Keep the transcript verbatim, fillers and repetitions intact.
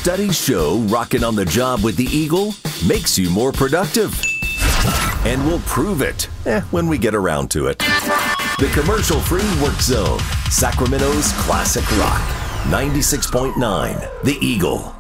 Studies show rocking on the job with the Eagle makes you more productive. And we'll prove it eh, when we get around to it. The commercial-free Work Zone, Sacramento's classic rock. ninety-six point nine, The Eagle.